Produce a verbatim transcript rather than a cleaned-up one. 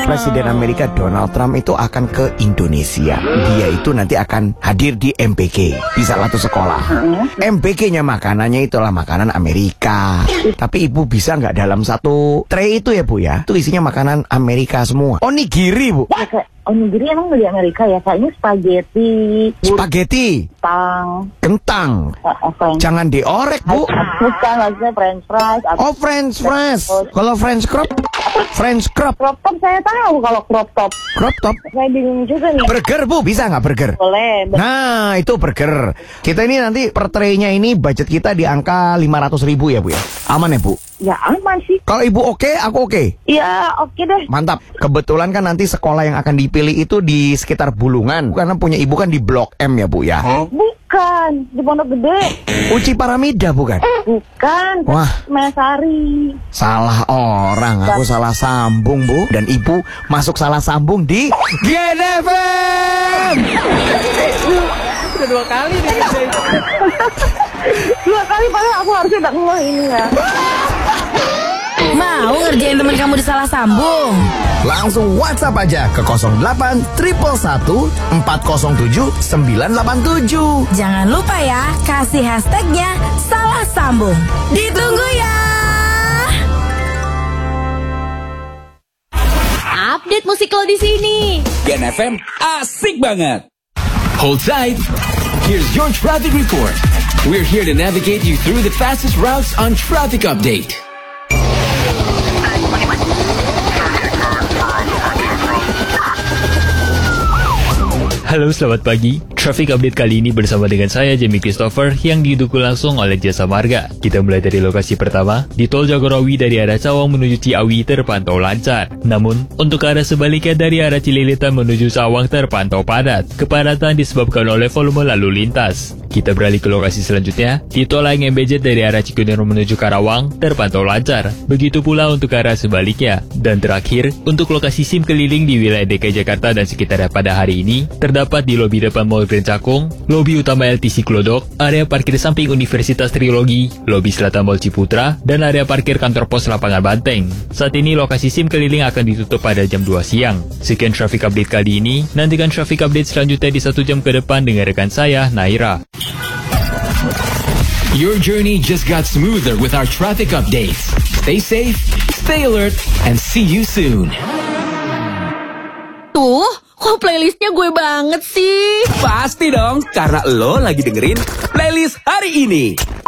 Presiden Amerika Donald Trump itu akan ke Indonesia. Dia itu nanti akan hadir di M P K di salah satu sekolah. M P K-nya makanannya itulah makanan Amerika. Tapi ibu bisa nggak dalam satu tray itu ya bu ya? Itu isinya makanan Amerika semua. Onigiri bu. Onigiri emang di Amerika ya? Kayaknya spaghetti. Spaghetti. Kentang. Kentang. Uh, uh, Jangan diorek bu. Bukan, maksudnya french fries. Oh french fries. Kalau french crop, french crop. Crop top saya tahu kalau crop top. Crop top. Saya bingung juga nih. Burger bu, bisa nggak burger? Boleh. Nah itu burger. Kita ini nanti per tray-nya ini budget kita di angka lima ratus ribu ya bu ya. Aman ya bu? Ya aman sih. Kalau ibu oke, aku oke. Iya oke deh. Mantap. Kebetulan kan nanti sekolah yang akan dipilih itu di sekitar Bulungan. Karena punya ibu kan di Blok M ya bu ya. Bukan, di Pondok Gede. Uci Paramida bukan? Bukan. Wah. Mesari. Salah orang, aku salah sambung bu. Dan ibu masuk salah sambung di G N F M. Udah dua kali nih. Dua kali padahal aku harusnya udah ngeh ini ya. Mau ngerjain temen kamu di salah sambung? Langsung WhatsApp aja ke nol delapan satu satu empat nol tujuh sembilan delapan tujuh. Jangan lupa ya, kasih hashtagnya salah sambung. Ditunggu ya. Update musik lo di sini. G N F M asik banget. Hold tight. Here's your traffic report. We're here to navigate you through the fastest routes on Traffic Update. Halo, selamat pagi. Traffic Update kali ini bersama dengan saya, Jamie Christopher, yang didukung langsung oleh Jasa Marga. Kita mulai dari lokasi pertama, di Tol Jagorawi dari arah Cawang menuju Ciawi terpantau lancar. Namun, untuk arah sebaliknya dari arah Cililitan menuju Cawang terpantau padat. Kepadatan disebabkan oleh volume lalu lintas. Kita beralih ke lokasi selanjutnya, di Tol Layang M B Z dari arah Cikunir menuju Karawang terpantau lancar. Begitu pula untuk arah sebaliknya. Dan terakhir, untuk lokasi SIM keliling di wilayah D K I Jakarta dan sekitarnya pada hari ini, terdapat di lobi depan Mall Grand Cakung, lobi utama L T C Klodok, area parkir samping Universitas Trilogi, lobi selatan Mall Ciputra, dan area parkir kantor pos Lapangan Banteng. Saat ini lokasi SIM keliling akan ditutup pada jam dua siang. Sekian Traffic Update kali ini, nantikan Traffic Update selanjutnya di satu jam ke depan dengan rekan saya, Naira. Your journey just got smoother with our traffic updates. Stay safe, stay alert, and see you soon. Tuh, kok playlistnya gue banget sih? Pasti dong, karena lo lagi dengerin playlist hari ini.